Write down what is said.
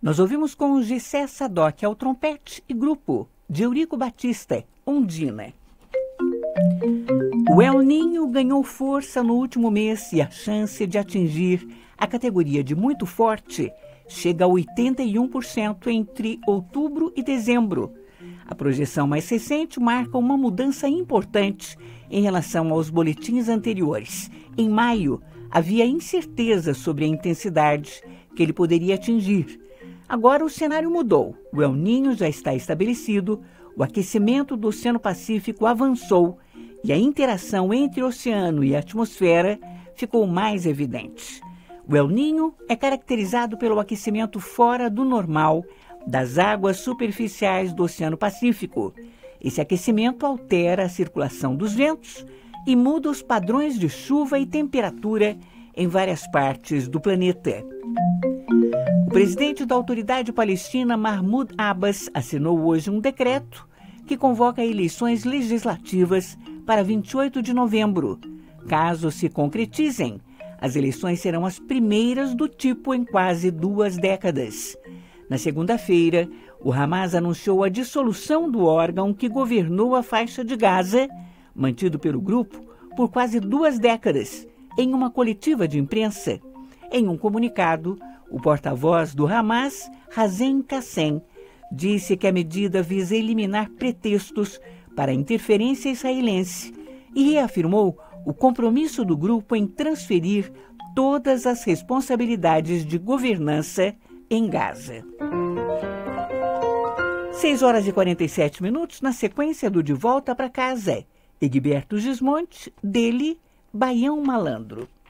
Nós ouvimos com Gessé Sadoc ao trompete e grupo de Eurico Batista, Ondina. O El Niño ganhou força no último mês e a chance de atingir a categoria de muito forte chega a 81% entre outubro e dezembro. A projeção mais recente marca uma mudança importante em relação aos boletins anteriores. Em maio, havia incerteza sobre a intensidade que ele poderia atingir. Agora o cenário mudou. O El Niño já está estabelecido, o aquecimento do Oceano Pacífico avançou e a interação entre o oceano e a atmosfera ficou mais evidente. O El Niño é caracterizado pelo aquecimento fora do normal das águas superficiais do Oceano Pacífico. Esse aquecimento altera a circulação dos ventos e muda os padrões de chuva e temperatura em várias partes do planeta. O presidente da Autoridade Palestina, Mahmoud Abbas, assinou hoje um decreto que convoca eleições legislativas para 28 de novembro. Caso se concretizem, as eleições serão as primeiras do tipo em quase 2 décadas. Na segunda-feira, o Hamas anunciou a dissolução do órgão que governou a faixa de Gaza, mantido pelo grupo por quase 2 décadas, em uma coletiva de imprensa. Em um comunicado, o porta-voz do Hamas, Hazem Qassem, disse que a medida visa eliminar pretextos para a interferência israelense e reafirmou o compromisso do grupo em transferir todas as responsabilidades de governança em Gaza. 6h47, na sequência do De Volta para Casa. Egberto Gismonti, dele, Baião Malandro.